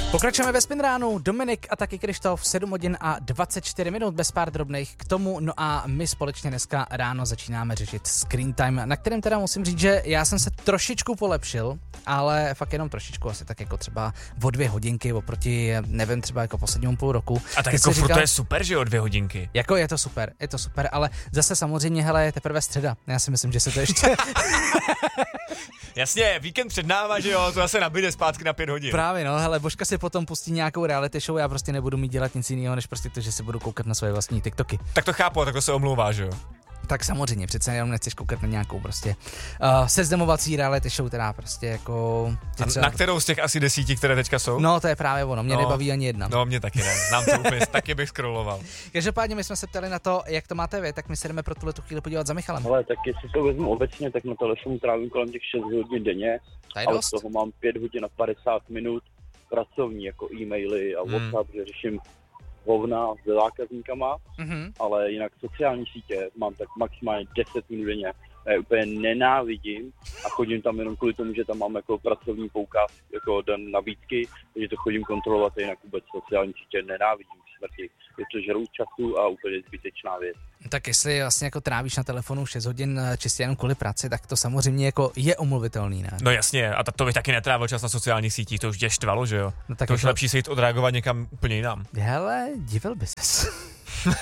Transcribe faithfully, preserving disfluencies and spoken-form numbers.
Pokračujeme ve Spinránu, Dominik a taky Krištof, sedm hodin a dvacet čtyři minut bez pár drobných k tomu, no a my společně dneska ráno začínáme řešit screen time, na kterém teda musím říct, že já jsem se trošičku polepšil, ale fakt jenom trošičku, asi tak jako třeba o dvě hodinky oproti, nevím, třeba jako poslednímu půl roku. A tak jako furt to je super, že o dvě hodinky. Jako je to super, je to super, ale zase samozřejmě, hele, je teprve středa, já si myslím, že se to ještě... Jasně, víkend před náma, že jo, to zase nabíde zpátky na pět hodin. Právě, no, hele, Božka si potom pustí nějakou reality show, já prostě nebudu mít dělat nic jiného, než prostě to, že si budu koukat na svoje vlastní TikToky. Tak to chápu, tak to se omlouvá, že jo. Tak samozřejmě, přece jenom nechceš koukat na nějakou prostě uh, seznamovací reality show, která prostě jako... A na kterou z těch asi desíti, které teďka jsou? No, to je právě ono, mě no, nebaví ani jedna. No, mě taky ne, nám to úplně, taky bych scrolloval. Každopádně my jsme se ptali na to, jak to máte vy, tak my se jdeme pro tuhle tu chvíli podívat za Michalem. Ale tak jestli to vezmu obecně, tak na telefonu trávím kolem těch šest hodin denně, ale z toho mám pět hodin a padesát minut pracovní, jako e-maily a WhatsApp, hmm. že řeším hovna s zákazníkama, mm-hmm. ale jinak sociální sítě mám tak maximálně deset minut denně. Já je úplně nenávidím a chodím tam jenom kvůli tomu, že tam mám jako pracovní poukaz, jako den nabídky, takže to chodím kontrolovat, a jinak vůbec sociální sítě nenávidím smrti. Je to žrou času a úplně zbytečná věc. Tak jestli vlastně jako trávíš na telefonu šest hodin čistě jenom kvůli práci, tak to samozřejmě jako je omluvitelný, ne? No jasně, a to bych taky netrávil čas na sociálních sítích, to už tě štvalo, že jo? No tak to už jako... lepší se jít odreagovat někam úplně jinam. Hele, divil by ses.